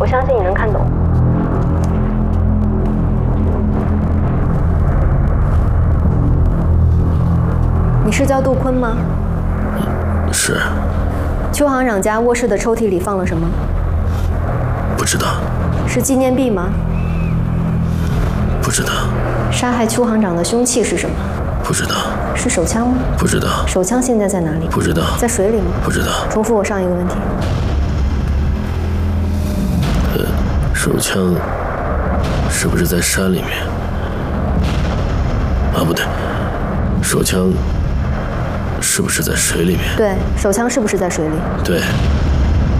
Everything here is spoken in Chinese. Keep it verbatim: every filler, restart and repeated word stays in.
我相信你能看懂。你是叫杜坤吗？ 是。 邱行长家卧室的抽屉里放了什么？ 不知道。 是纪念币吗？ 不知道。 杀害邱行长的凶器是什么？ 不知道。 是手枪吗？ 不知道。 手枪现在在哪里？ 不知道。 在水里吗？ 不知道。 重复我上一个问题。 呃，手枪是不是在山里面？啊，不对，手枪是不是在水里面？ 对，手枪是不是在水里？ 对。